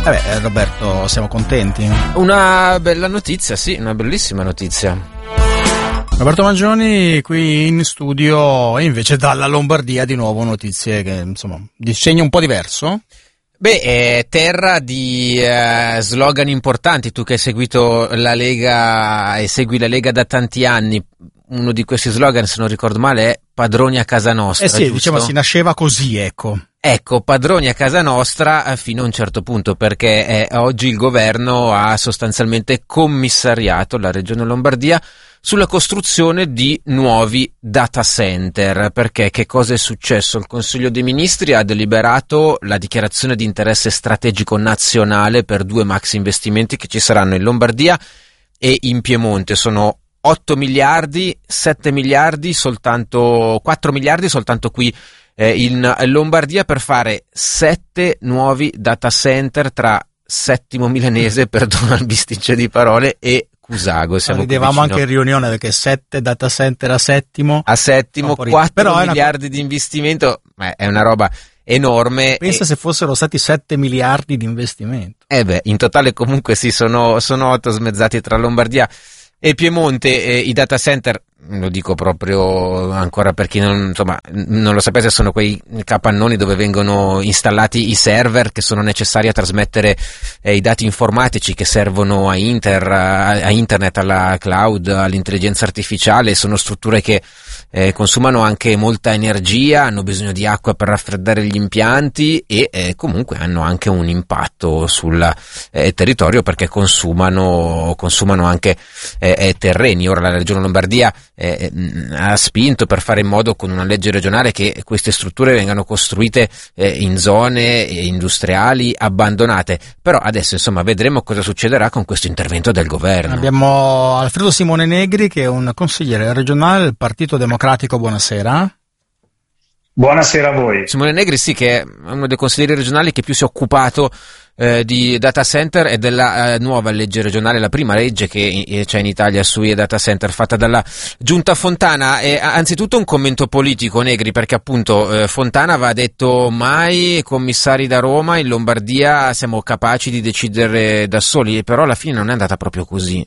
Roberto, siamo contenti. Una bella notizia, sì, una bellissima notizia. Roberto Mangioni qui in studio e invece dalla Lombardia di nuovo notizie che insomma di segno un po' diverso. È terra di slogan importanti, tu che hai seguito la Lega e segui la Lega da tanti anni. Uno di questi slogan, se non ricordo male, è padroni a casa nostra. Sì, giusto? diciamo si nasceva così, ecco. Ecco, padroni a casa nostra fino a un certo punto, perché oggi il governo ha sostanzialmente commissariato la Regione Lombardia sulla costruzione di nuovi data center. Perché che cosa è successo? Il Consiglio dei Ministri ha deliberato la dichiarazione di interesse strategico nazionale per 2 maxi investimenti che ci saranno in Lombardia e in Piemonte. Sono 8 miliardi, 7 miliardi soltanto, 4 miliardi soltanto qui in Lombardia per fare 7 nuovi data center tra Settimo Milanese, perdona il bisticcio di parole, e Cusago. Ridevamo anche in riunione perché 7 data center a Settimo. A Settimo, 4 miliardi di investimento, è una roba enorme. Pensa se fossero stati 7 miliardi di investimento. In totale comunque sì, sono 8 smezzati tra Lombardia e Piemonte. I data center, lo dico proprio ancora per chi non lo sapesse, sono quei capannoni dove vengono installati i server che sono necessari a trasmettere i dati informatici che servono a internet, alla cloud, all'intelligenza artificiale. Sono strutture che consumano anche molta energia, hanno bisogno di acqua per raffreddare gli impianti e comunque hanno anche un impatto sul territorio perché consumano anche terreni. Ora la Regione Lombardia ha spinto per fare in modo, con una legge regionale, che queste strutture vengano costruite in zone industriali abbandonate, però adesso vedremo cosa succederà con questo intervento del governo. Abbiamo Alfredo Simone Negri, che è un consigliere regionale del Partito Democratico. Buonasera. Buonasera a voi. Simone Negri, sì, che è uno dei consiglieri regionali che più si è occupato di data center e della nuova legge regionale, la prima legge che c'è in Italia sui data center fatta dalla Giunta Fontana. Anzitutto un commento politico, Negri, perché appunto Fontana aveva detto: mai commissari da Roma, in Lombardia siamo capaci di decidere da soli, però alla fine non è andata proprio così.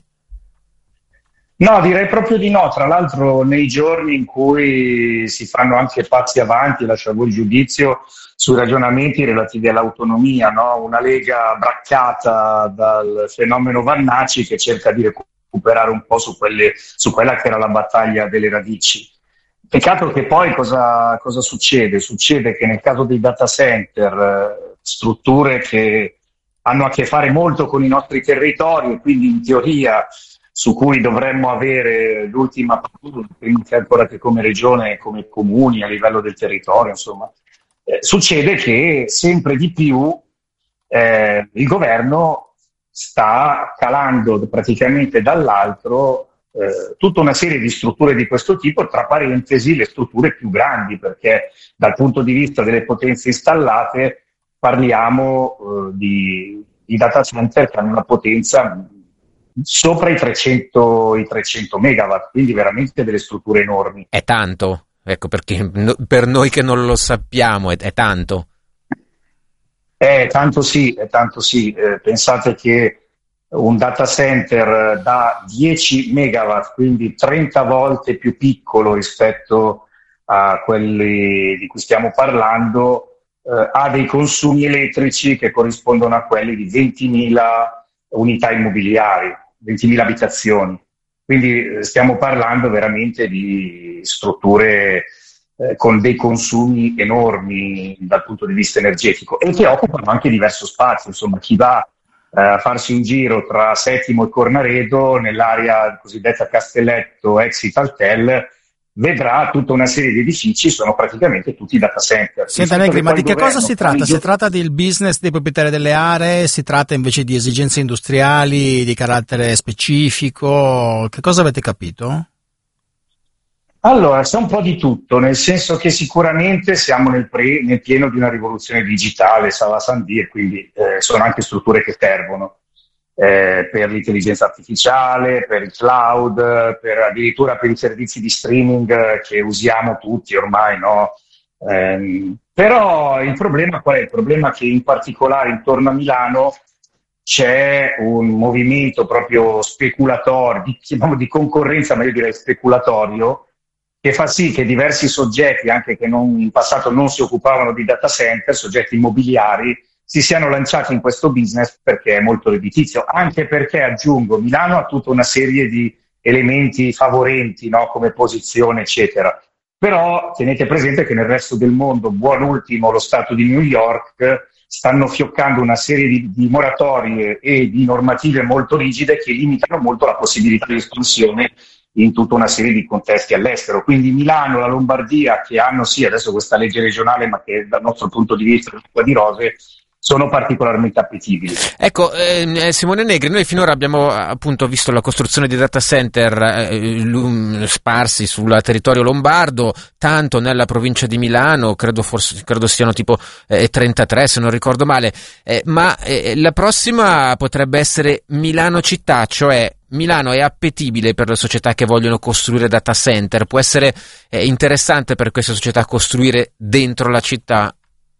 No, direi proprio di no. Tra l'altro, nei giorni in cui si fanno anche passi avanti, lascio a voi il giudizio, sui ragionamenti relativi all'autonomia, no? Una Lega braccata dal fenomeno Vannacci che cerca di recuperare un po' su quella che era la battaglia delle radici. Peccato che poi cosa succede? Succede che nel caso dei data center, strutture che hanno a che fare molto con i nostri territori e quindi in teoria su cui dovremmo avere l'ultima parola, prima che ancora che come regione, come comuni, a livello del territorio, insomma. Succede che sempre di più il governo sta calando praticamente dall'altro tutta una serie di strutture di questo tipo, tra parentesi le strutture più grandi, perché dal punto di vista delle potenze installate parliamo di data center che hanno una potenza sopra i 300 megawatt, quindi veramente delle strutture enormi. È tanto, ecco, perché per noi che non lo sappiamo è tanto. È tanto sì. Pensate che un data center da 10 megawatt, quindi 30 volte più piccolo rispetto a quelli di cui stiamo parlando, ha dei consumi elettrici che corrispondono a quelli di 20.000 unità immobiliari, 20.000 abitazioni. Quindi stiamo parlando veramente di strutture con dei consumi enormi dal punto di vista energetico e che occupano anche diverso spazio. Insomma, chi va a farsi un giro tra Settimo e Cornaredo, nell'area cosiddetta Castelletto ex Italtel, vedrà tutta una serie di edifici, sono praticamente tutti data center. Senta Negri, ma di che cosa si tratta? Si tratta del business dei proprietari delle aree? Si tratta invece di esigenze industriali di carattere specifico? Che cosa avete capito? Allora, c'è un po' di tutto, nel senso che sicuramente siamo nel pieno di una rivoluzione digitale, ça va sans dire, quindi sono anche strutture che servono. Per l'intelligenza artificiale, per il cloud, addirittura per i servizi di streaming che usiamo tutti ormai, no? Però il problema qual è? Il problema è che in particolare intorno a Milano c'è un movimento proprio speculatorio, di concorrenza, ma io direi speculatorio, che fa sì che diversi soggetti, anche che in passato non si occupavano di data center, soggetti immobiliari, si siano lanciati in questo business perché è molto redditizio, anche perché, aggiungo, Milano ha tutta una serie di elementi favorenti, no, come posizione, eccetera. Però tenete presente che nel resto del mondo, buon ultimo lo Stato di New York, stanno fioccando una serie di moratorie e di normative molto rigide che limitano molto la possibilità di espansione in tutta una serie di contesti all'estero. Quindi Milano, la Lombardia, che hanno sì adesso questa legge regionale, ma che dal nostro punto di vista è acqua di rose, sono particolarmente appetibili. Ecco, Simone Negri, noi finora abbiamo appunto visto la costruzione di data center sparsi sul territorio lombardo, tanto nella provincia di Milano, credo siano tipo 33 se non ricordo male, ma la prossima potrebbe essere Milano città, cioè Milano è appetibile per le società che vogliono costruire data center, può essere interessante per queste società costruire dentro la città?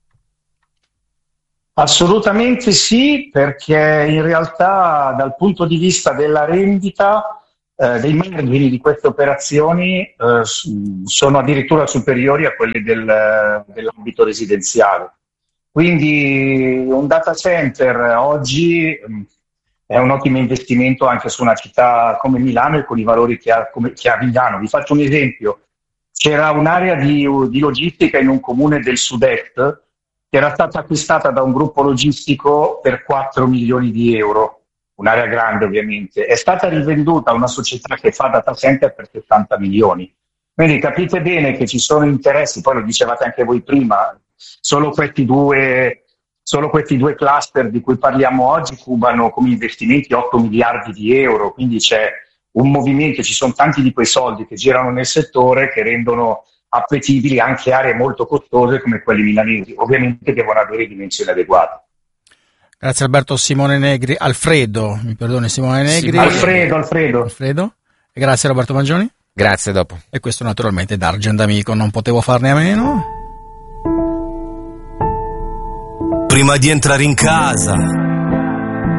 Assolutamente sì, perché in realtà dal punto di vista della rendita dei margini di queste operazioni sono addirittura superiori a quelli dell'ambito residenziale. Quindi un data center oggi è un ottimo investimento anche su una città come Milano e con i valori che ha Milano. Vi faccio un esempio: c'era un'area di logistica in un comune del sud-est che era stata acquistata da un gruppo logistico per 4 milioni di euro, un'area grande ovviamente, è stata rivenduta a una società che fa data center per 70 milioni. Quindi capite bene che ci sono interessi, poi lo dicevate anche voi prima, solo questi due cluster di cui parliamo oggi cubano come investimenti 8 miliardi di euro, quindi c'è un movimento, ci sono tanti di quei soldi che girano nel settore che rendono appetibili anche aree molto costose come quelle milanesi, ovviamente devono avere dimensioni adeguate. Grazie Alberto. Simone Negri, Alfredo, mi perdoni Simone Negri. Sì, Alfredo. E grazie Roberto Mangioni. Grazie, dopo. E questo naturalmente D'Argent Amico, non potevo farne a meno. Prima di entrare in casa